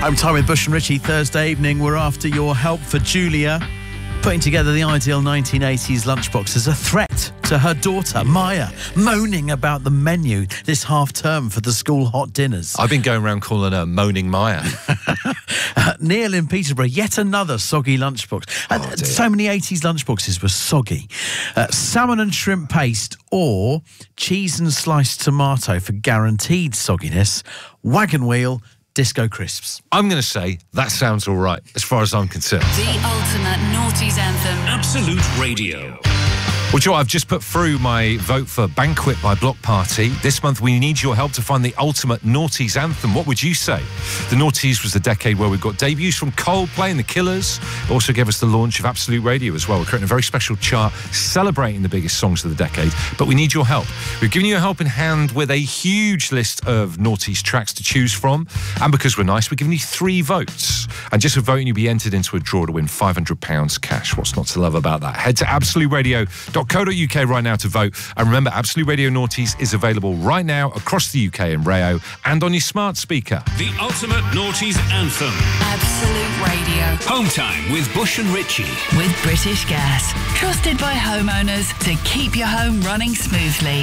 Home time with Bush and Richie Thursday evening. We're after your help for Julia putting together the ideal 1980s lunchbox as a threat to her daughter, Maya, moaning about the menu this half-term for the school hot dinners. I've been going around calling her Moaning Maya. Neil in Peterborough, yet another soggy lunchbox. So many 80s lunchboxes were soggy. Salmon and shrimp paste or cheese and sliced tomato for guaranteed sogginess. Wagon wheel, Disco crisps. I'm going to say that sounds all right, as far as I'm concerned. The ultimate noughties anthem. Absolute Radio. Well, Joe, I've just put through my vote for Banquet by Block Party. This month, we need your help to find the ultimate noughties anthem. What would you say? The noughties was the decade where we got debuts from Coldplay and The Killers. It also gave us the launch of Absolute Radio as well. We're creating a very special chart celebrating the biggest songs of the decade. But we need your help. We've given you a help in hand with a huge list of noughties tracks to choose from. And because we're nice, we're giving you 3 votes. And just for voting, you'll be entered into a draw to win £500 cash. What's not to love about that? Head to absoluteradio.co.uk right now to vote. And remember, Absolute Radio Noughties is available right now across the UK and Rayo and on your smart speaker. The ultimate noughties anthem. Absolute Radio. Home time with Bush and Richie. With British Gas. Trusted by homeowners to keep your home running smoothly.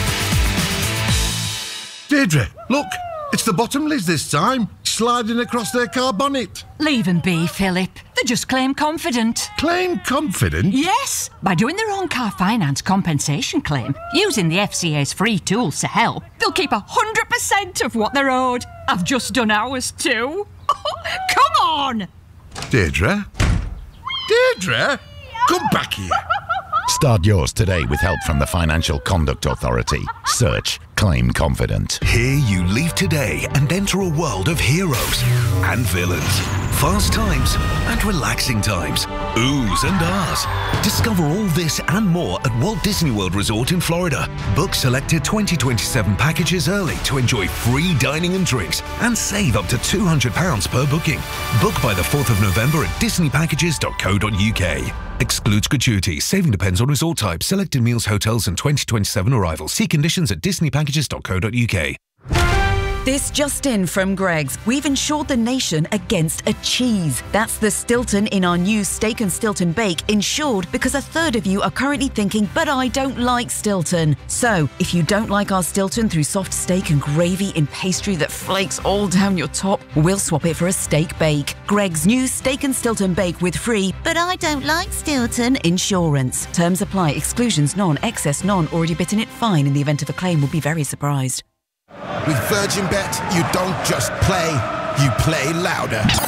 Deirdre, look, it's the Bottomleys this time, sliding across their car bonnet. Leave them be, Philip. They just claim confident. Claim confident? Yes, by doing their own car finance compensation claim, using the FCA's free tools to help, they'll keep 100% of what they're owed. I've just done ours too. Come on! Deirdre? Deirdre? Come back here. Start yours today with help from the Financial Conduct Authority. Search Claim Confident. Here you leave today and enter a world of heroes and villains, fast times and relaxing times, oohs and ahs. Discover all this and more at Walt Disney World Resort in Florida. Book selected 2027 packages early to enjoy free dining and drinks and save up to £200 per booking. Book by the 4th of November at disneypackages.co.uk. Excludes gratuity. Saving depends on resort type, selected meals, hotels and 2027 arrivals. See conditions at disneypackages.co.uk. This just in from Greggs. We've insured the nation against a cheese. That's the Stilton in our new Steak and Stilton Bake, insured because a third of you are currently thinking, but I don't like Stilton. So, if you don't like our Stilton through soft steak and gravy in pastry that flakes all down your top, we'll swap it for a steak bake. Greggs' new Steak and Stilton Bake with free, but I don't like Stilton insurance. Terms apply. Exclusions none. Excess none. Already bitten it fine. In the event of a claim, will be very surprised. With Virgin Bet, you don't just play, you play louder.